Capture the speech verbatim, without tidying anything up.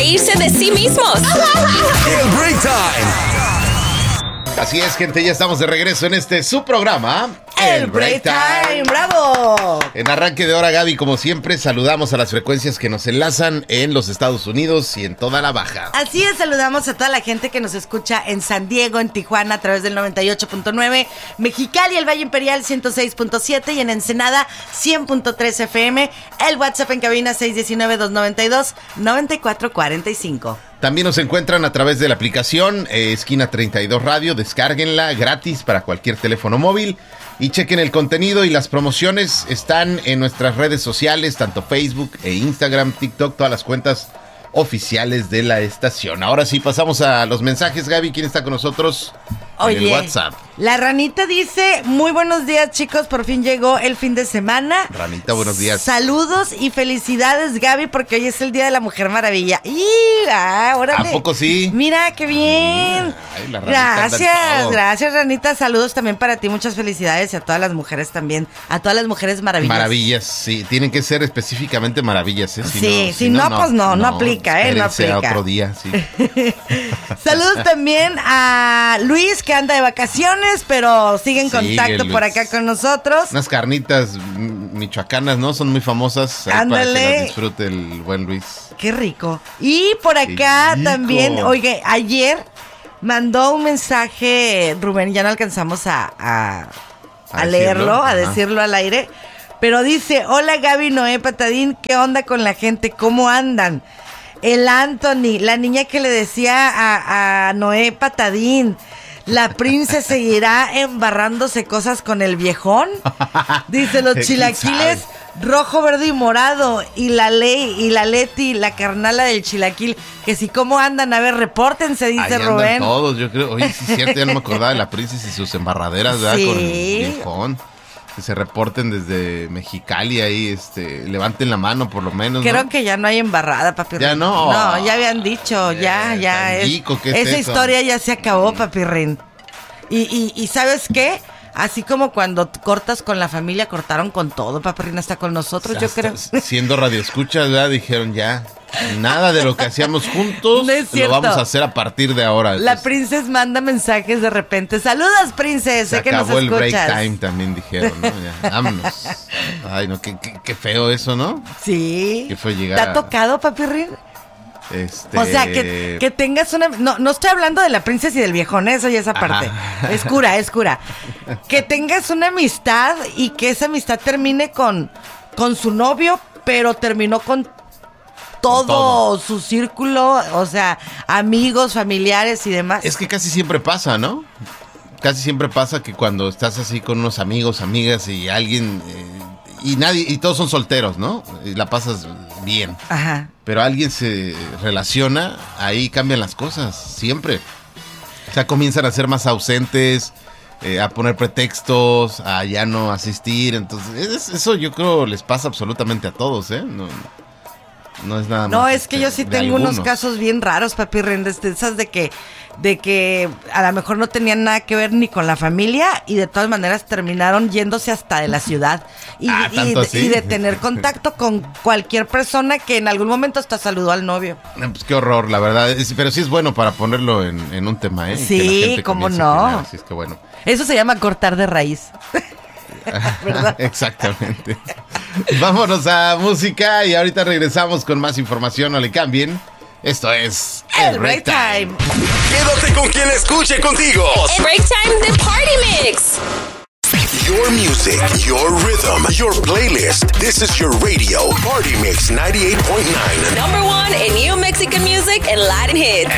reírse de sí mismos. El Break Time. Así es, gente, ya estamos de regreso en este su programa, El Break Time. ¡Bravo! En arranque de hora, Gaby, como siempre, saludamos a las frecuencias que nos enlazan en los Estados Unidos y en toda la baja. Así es, saludamos a toda la gente que nos escucha en San Diego, en Tijuana, a través del noventa y ocho punto nueve, Mexicali, el Valle Imperial ciento seis punto siete y en Ensenada cien punto tres F M. El WhatsApp en cabina seis uno nueve, dos nueve dos, nueve cuatro cuatro cinco. También nos encuentran a través de la aplicación eh, Esquina treinta y dos Radio. Descárguenla gratis para cualquier teléfono móvil. Y chequen el contenido y las promociones. Están en nuestras redes sociales, tanto Facebook e Instagram, TikTok, todas las cuentas oficiales de la estación. Ahora sí, pasamos a los mensajes. Gaby, ¿quién está con nosotros? Oye, en el WhatsApp. La Ranita dice, muy buenos días, chicos, por fin llegó el fin de semana. Ranita, buenos días. Saludos y felicidades, Gaby, porque hoy es el Día de la Mujer Maravilla. ¡Y! Ah, órale. ¿A poco sí? Mira, qué bien. Ay, la Ranita gracias, gracias, Ranita. Saludos también para ti, muchas felicidades y a todas las mujeres también, a todas las mujeres maravillas. Maravillas, sí, tienen que ser específicamente maravillas, ¿eh? Si sí, no, si, si no, no, pues no, no, no aplica, ¿eh? No aplica. Otro día, sí. Saludos también a Luis, que anda de vacaciones, pero sigue en sí, contacto por acá con nosotros. Unas carnitas michoacanas, ¿no? Son muy famosas. Ándale. Para que las disfrute el buen Luis. Qué rico. Y por acá también, oye, ayer mandó un mensaje, Rubén, ya no alcanzamos a, a, a, a leerlo, a decirlo al aire, pero dice, hola Gaby, Noé, Patadín, ¿qué onda con la gente? ¿Cómo andan? El Anthony, la niña que le decía a, a Noé Patadín, la princesa seguirá embarrándose cosas con el viejón. Dice, los chilaquiles rojo, verde y morado. Y la ley, y la Leti, la carnala del chilaquil. Que si cómo andan, a ver, repórtense, dice ahí Rubén. Andan todos, yo creo. Oye, sí es cierto, ya no me acordaba de la princesa y sus embarraderas, ¿verdad? Sí. Con el viejón. Que se reporten desde Mexicali ahí, este, levanten la mano por lo menos. Creo ¿no? que ya no hay embarrada, papi. Ya no. No, ya habían dicho, ya, eh, ya. Es, rico, ¿qué es esa eso? historia ya se acabó, papi Rin. Y, y, y ¿sabes qué? Así como cuando cortas con la familia, cortaron con todo. Papi Rin está con nosotros, O sea, yo creo. Siendo radioescuchas, ¿verdad? Dijeron ya, nada de lo que hacíamos juntos no es lo vamos a hacer a partir de ahora. La Entonces, Princess manda mensajes de repente. Saludos, Princess, se sé que nos acabó el escuchas. break time, también dijeron, ¿no? Ya, vámonos. Ay, no, qué, qué, qué feo eso, ¿no? Sí. Qué fue llegar. ¿Te ha tocado, Papi Rin? Este... O sea, que, que tengas una... No, no estoy hablando de la princesa y del viejón, eso y esa parte. Ajá. Es cura, es cura. Que tengas una amistad y que esa amistad termine con, con su novio, pero terminó con todo, con todo su círculo, o sea, amigos, familiares y demás. Es que casi siempre pasa, ¿no? Casi siempre pasa que cuando estás así con unos amigos, amigas y alguien... Eh, y nadie y todos son solteros, ¿no? Y la pasas bien. Ajá. Pero alguien se relaciona, ahí cambian las cosas, siempre. O sea, comienzan a ser más ausentes, eh, a poner pretextos, a ya no asistir. Entonces, es, eso yo creo les pasa absolutamente a todos, ¿eh? No, no es nada más. No, es que yo sí tengo algunos. unos casos bien raros, Papi Ren, de esas de que, de que a lo mejor no tenían nada que ver ni con la familia y de todas maneras terminaron yéndose hasta de la ciudad. Y, ah, y, ¿tanto así? y de tener contacto con cualquier persona que en algún momento hasta saludó al novio. No, pues qué horror, la verdad. Es, pero sí es bueno para ponerlo en, en un tema, ¿eh? Sí, cómo no. Opinar, así es que bueno. Eso se llama cortar de raíz. ¿Verdad? Exactamente. Vámonos a música y ahorita regresamos con más información. No le cambien. Esto es El Break Time. Quédate con quien escuche contigo. El Break Time de Party Mix. Your music, your rhythm, your playlist. This is your radio, Party Mix ninety-eight point nine. Number one in new Mexican music and Latin hits.